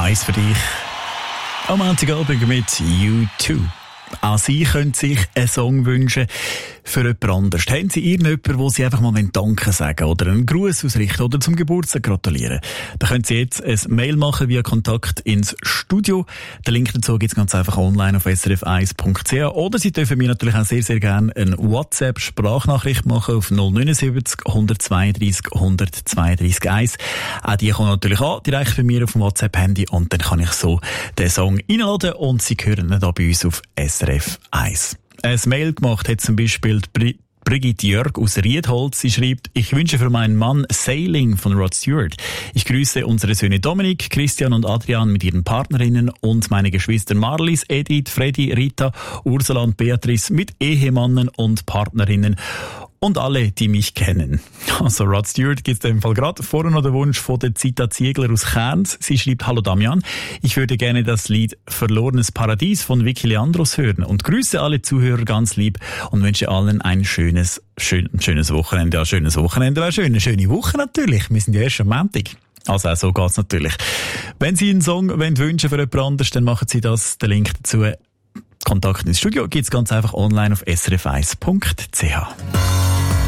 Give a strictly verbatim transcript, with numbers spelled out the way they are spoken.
eins für dich. Am Montagabend mit U zwei. Auch Sie können sich einen Song wünschen für jemand anderes. Haben Sie irgendjemanden, wo Sie einfach mal Danke sagen oder einen Gruß ausrichten oder zum Geburtstag gratulieren? Dann können Sie jetzt ein Mail machen via Kontakt ins Studio. Den Link dazu gibt es ganz einfach online auf s r f eins punkt c h. Oder Sie dürfen mir natürlich auch sehr, sehr gerne eine WhatsApp-Sprachnachricht machen auf null neun sieben null eins zwei drei null eins zwei drei eins. Auch die kommen natürlich an, direkt bei mir auf dem WhatsApp-Handy, und dann kann ich so den Song reinladen und Sie hören ihn da bei uns auf S R F eins. Ein Mail gemacht hat zum Beispiel Bri- Brigitte Jörg aus Riedholz. Sie schreibt: Ich wünsche für meinen Mann Sailing von Rod Stewart. Ich grüße unsere Söhne Dominik, Christian und Adrian mit ihren Partnerinnen und meine Geschwister Marlies, Edith, Freddy, Rita, Ursula und Beatrice mit Ehemannen und Partnerinnen. Und alle, die mich kennen. Also Rod Stewart gibt es in dem Fall gerade vorher noch den Wunsch von der Zita Ziegler aus Cairns. Sie schreibt: Hallo Damian, ich würde gerne das Lied Verlorenes Paradies von Vicky Leandros hören und grüße alle Zuhörer ganz lieb und wünsche allen ein schönes, schön, schönes Wochenende. Ja, schönes Wochenende wäre schön. Eine schöne Woche natürlich. Wir sind ja erst am Montag. Also auch so geht's natürlich. Wenn Sie einen Song wünschen wollen für jemand anderes, dann machen Sie das. Den Link dazu, Kontakt ins Studio, gibt's ganz einfach online auf s r f eins punkt c h.